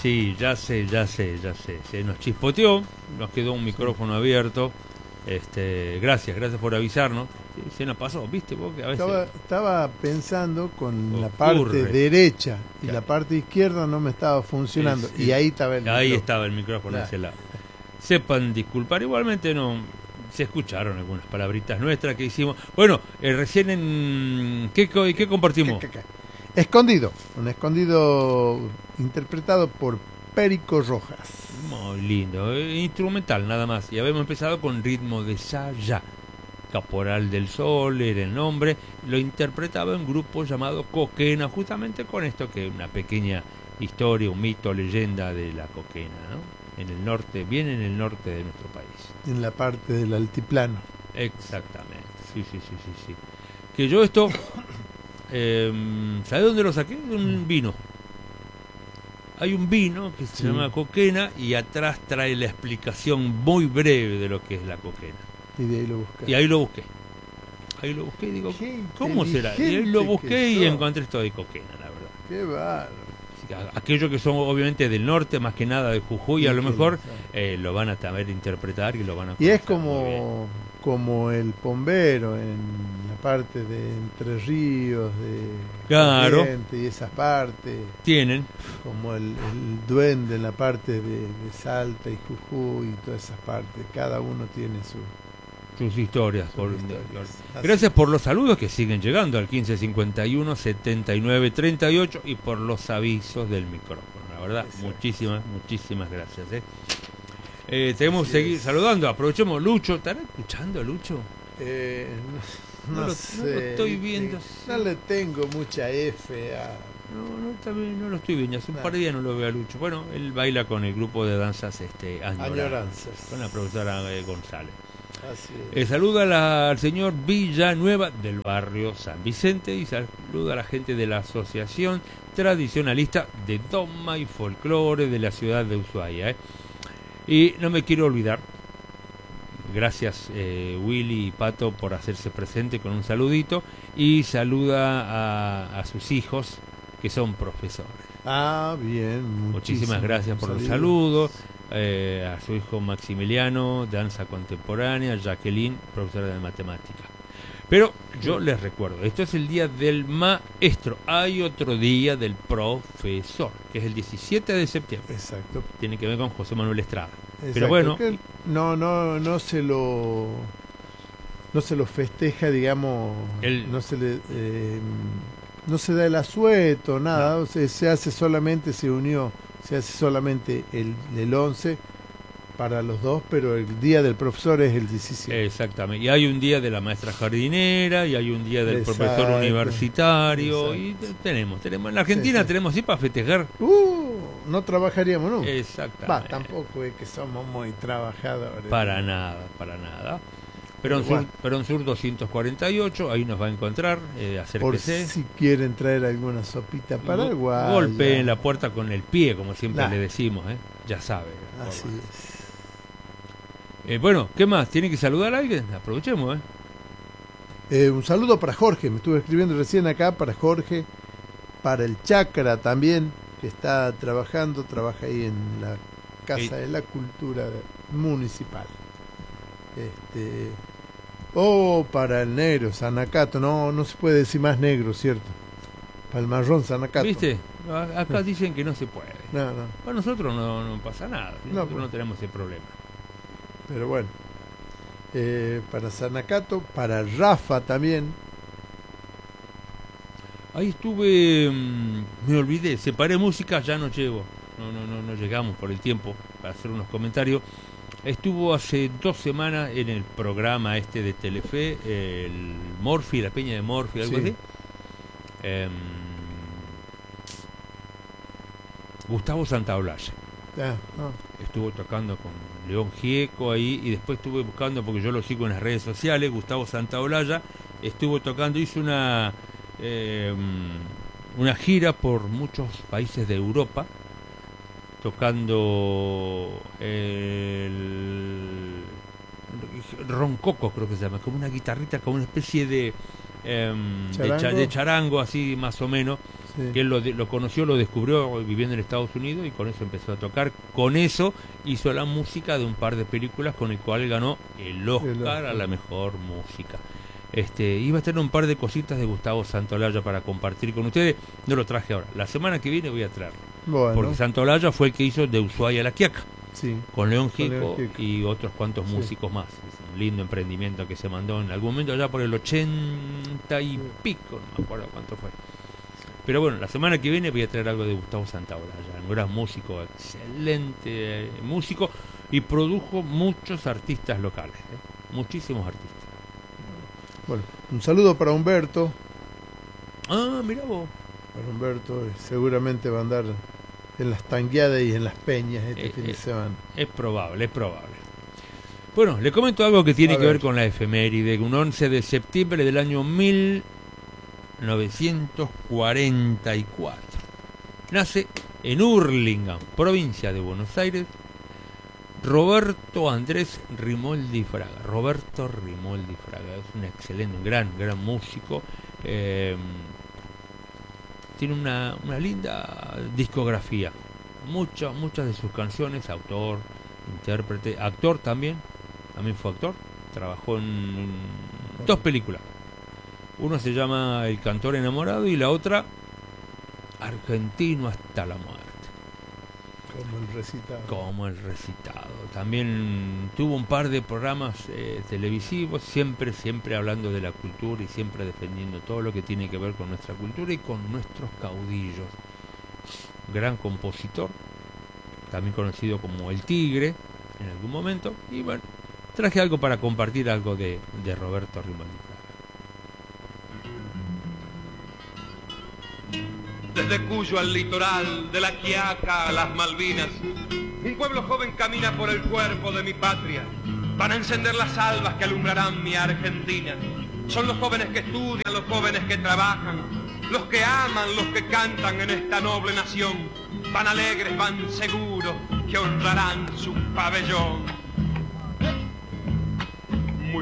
Sí, ya sé. Se nos chispoteó, nos quedó un micrófono abierto. Gracias por avisarnos. Sí, se nos pasó, ¿viste vos? Que a veces Estaba pensando con la ocurre. parte derecha y Claro. la parte izquierda no me estaba funcionando. Y ahí estaba el Ahí micrófono. estaba el micrófono de Claro. ese lado. Sepan disculpar, igualmente no se escucharon algunas palabritas nuestras que hicimos. Bueno, recién en ¿qué compartimos? Escondido. Un escondido interpretado por Perico Rojas. Muy lindo, instrumental nada más. Y habíamos empezado con ritmo de ya. Caporal del Sol era el nombre. Lo interpretaba en un grupo llamado Coquena, justamente con esto que es una pequeña historia, un mito, leyenda de la coquena, ¿no? En el norte, bien en el norte de nuestro país. En la parte del altiplano. Exactamente, sí. Que yo esto, ¿sabes dónde lo saqué? De un vino. Hay un vino que se llama coquena y atrás trae la explicación muy breve de lo que es la coquena. Y de ahí lo busqué. Y ahí lo busqué. Y digo, Qué ¿cómo será? Y ahí lo busqué y encontré esto de coquena, la verdad. Qué bárbaro. Aquellos que son obviamente del norte, más que nada de Jujuy, a lo mejor sí. lo van a saber interpretar y lo van a Y es conocer muy bien. como el Pombero en la parte de Entre Ríos, de Claro. Corrientes y esas partes. Tienen, Como el Duende en la parte de Salta y Jujuy y todas esas partes. Cada uno tiene sus historias. sus historias. Gracias por los saludos que siguen llegando al 1551 79 38 y por los avisos del micrófono. La verdad, Exacto. muchísimas gracias. Tenemos que seguir saludando. Aprovechemos. Lucho, ¿estará escuchando Lucho? No lo sé. estoy viendo. No le tengo mucha F a... También no lo estoy viendo. Hace un par de días no lo veo a Lucho. Bueno, él baila con el grupo de danzas Añoranzas. con la profesora González. Así es. Saluda al señor Villanueva del barrio San Vicente y saluda a la gente de la Asociación Tradicionalista de Doma y Folclore de la ciudad de Ushuaia. Y no me quiero olvidar, gracias Willy y Pato por hacerse presente con un saludito, y saluda a sus hijos que son profesores. Bien. Muchísimas gracias por los saludos. A su hijo Maximiliano, danza contemporánea, Jacqueline, profesora de matemática. Pero yo les recuerdo, esto es el día del maestro. Hay otro día del profesor, que es el 17 de septiembre. Exacto. Tiene que ver con José Manuel Estrada. Exacto. Pero bueno, que no se lo festeja, digamos, no se da el asueto, nada, No. O sea, se hace solamente el 11 para los dos, pero el día del profesor es el 17. Exactamente. Y hay un día de la maestra jardinera, y hay un día del profesor universitario. Exacto. Y tenemos. En la Argentina tenemos, sí, para festejar. No trabajaríamos nunca. Exactamente. Tampoco es que somos muy trabajadores. Para nada. Perón Sur 248, ahí nos va a encontrar, acérquese. Por si quieren traer alguna sopita paraguaya. Golpeen la puerta con el pie, como siempre le decimos, ya sabe. Así es. Bueno, ¿qué más? ¿Tiene que saludar a alguien? Aprovechemos, Un saludo para Jorge, me estuve escribiendo recién acá, para Jorge, para el Chacra también, que está trabaja ahí en la Casa de la Cultura Municipal. Para el negro, Sanacato, no se puede decir más negro, ¿cierto? Para el marrón, Sanacato. ¿Viste? Acá dicen que no se puede. No. Para nosotros no pasa nada, nosotros no tenemos ese problema. Pero bueno, para Sanacato, para Rafa también. Ahí estuve, me olvidé, separé música, ya no llego. No llegamos por el tiempo para hacer unos comentarios. Estuvo hace 2 semanas en el programa de Telefe, el Morphy, la Peña de Morphy, algo así. Gustavo Santaolalla. Estuvo tocando con León Gieco ahí, y después estuve buscando, porque yo lo sigo en las redes sociales, Gustavo Santaolalla estuvo tocando, hizo una gira por muchos países de Europa, tocando el roncoco, creo que se llama, como una guitarrita, como una especie de charango, así más o menos. Sí. que él lo conoció, lo descubrió viviendo en Estados Unidos y con eso empezó a tocar. Con eso hizo la música de un par de películas con el cual ganó el Oscar a la mejor música. Iba a tener un par de cositas de Gustavo Santaolalla para compartir con ustedes. No lo traje ahora. La semana que viene voy a traerlo. Bueno. Porque Santaolalla fue el que hizo De Ushuaia a La Quiaca. Sí. Con León Gieco Gieco y otros cuantos músicos más. Es un lindo emprendimiento que se mandó en algún momento allá por el 80 y pico, no me acuerdo cuánto fue. Pero bueno, la semana que viene voy a traer algo de Gustavo Santaolalla, un gran músico, excelente músico, y produjo muchos artistas locales, muchísimos artistas. Bueno, un saludo para Humberto. Ah, mira vos. Para Humberto, seguramente va a andar en las tangueadas y en las peñas este fin de semana. Es probable, es probable. Bueno, le comento algo que tiene que ver con la efeméride. Un 11 de septiembre del año 1944. Nace en Hurlingham, provincia de Buenos Aires, Roberto Andrés Rimoldi Fraga. Roberto Rimoldi Fraga es un excelente, un gran músico. Tiene una linda discografía. Muchas de sus canciones, autor, intérprete, actor también fue actor. Trabajó en 2 películas. Uno se llama El cantor enamorado y la otra Argentino hasta la muerte. Como el recitado. También tuvo un par de programas televisivos, siempre hablando de la cultura y siempre defendiendo todo lo que tiene que ver con nuestra cultura y con nuestros caudillos. Gran compositor, también conocido como El Tigre en algún momento. Y bueno, traje algo para compartir, algo de Roberto Rimoldi. Desde Cuyo al litoral, de La Quiaca a las Malvinas, un pueblo joven camina por el cuerpo de mi patria. Van a encender las albas que alumbrarán mi Argentina. Son los jóvenes que estudian, los jóvenes que trabajan, los que aman, los que cantan en esta noble nación. Van alegres, van seguros, que honrarán su pabellón.